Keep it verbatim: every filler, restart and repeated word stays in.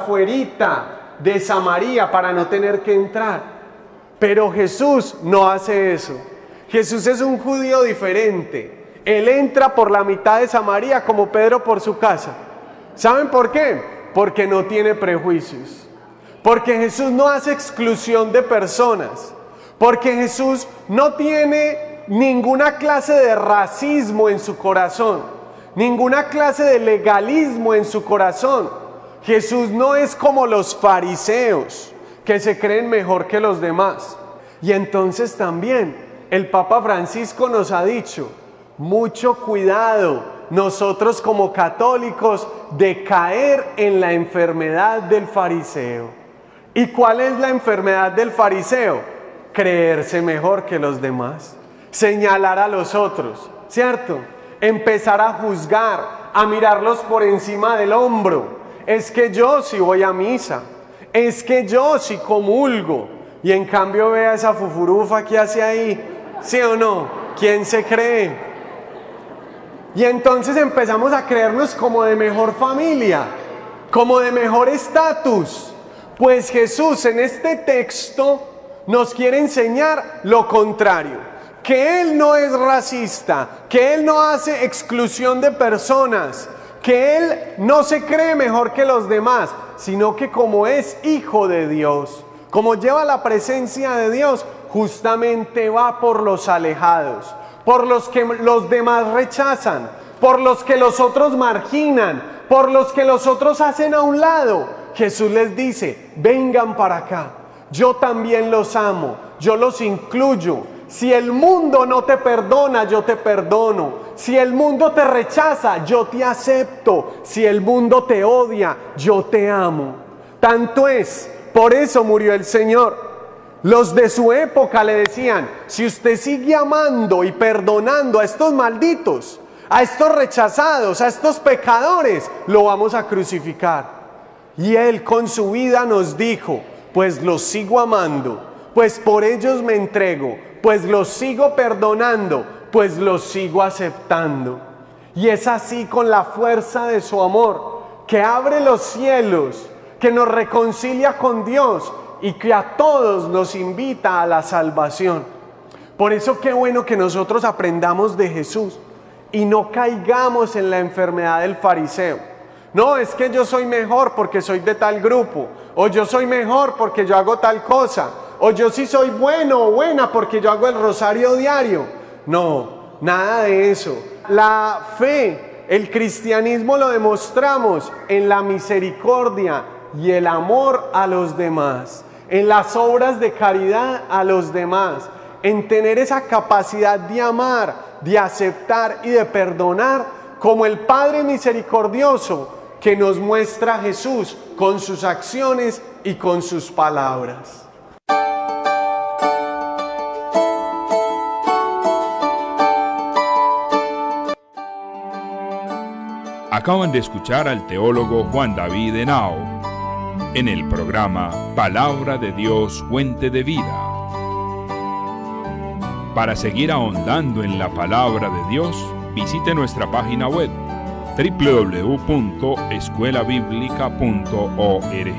afuerita de Samaria para no tener que entrar. Pero Jesús no hace eso. Jesús es un judío diferente. Él entra por la mitad de Samaria como Pedro por su casa. ¿Saben por qué? Porque no tiene prejuicios. Porque Jesús no hace exclusión de personas. Porque Jesús no tiene ninguna clase de racismo en su corazón. Ninguna clase de legalismo en su corazón. Jesús no es como los fariseos que se creen mejor que los demás. Y entonces también el Papa Francisco nos ha dicho, mucho cuidado nosotros como católicos de caer en la enfermedad del fariseo. ¿Y cuál es la enfermedad del fariseo? Creerse mejor que los demás, señalar a los otros, ¿cierto? Empezar a juzgar, a mirarlos por encima del hombro. Es que yo sí voy a misa, es que yo sí comulgo, y en cambio vea esa fufurufa que hace ahí, ¿sí o no? ¿Quién se cree? Y entonces empezamos a creernos como de mejor familia, como de mejor estatus. Pues Jesús en este texto nos quiere enseñar lo contrario, que Él no es racista, que Él no hace exclusión de personas, que Él no se cree mejor que los demás, sino que como es hijo de Dios, como lleva la presencia de Dios, justamente va por los alejados, por los que los demás rechazan, por los que los otros marginan, por los que los otros hacen a un lado. Jesús les dice, vengan para acá, yo también los amo, yo los incluyo. Si el mundo no te perdona, yo te perdono. Si el mundo te rechaza, yo te acepto. Si el mundo te odia, yo te amo. Tanto es, por eso murió el Señor. Los de su época le decían, si usted sigue amando y perdonando a estos malditos, a estos rechazados, a estos pecadores, lo vamos a crucificar. Y Él con su vida nos dijo, pues los sigo amando, pues por ellos me entrego, pues los sigo perdonando, pues los sigo aceptando. Y es así con la fuerza de su amor, que abre los cielos, que nos reconcilia con Dios y que a todos nos invita a la salvación. Por eso qué bueno que nosotros aprendamos de Jesús y no caigamos en la enfermedad del fariseo. No, es que yo soy mejor porque soy de tal grupo, o yo soy mejor porque yo hago tal cosa, o yo sí soy bueno o buena porque yo hago el rosario diario. No, nada de eso. La fe, el cristianismo lo demostramos en la misericordia y el amor a los demás, en las obras de caridad a los demás, en tener esa capacidad de amar, de aceptar y de perdonar como el Padre misericordioso que nos muestra Jesús con sus acciones y con sus palabras. Acaban de escuchar al teólogo Juan David Henao en el programa Palabra de Dios, Fuente de Vida. Para seguir ahondando en la palabra de Dios, visite nuestra página web doble u doble u doble u punto escuela bíblica punto org.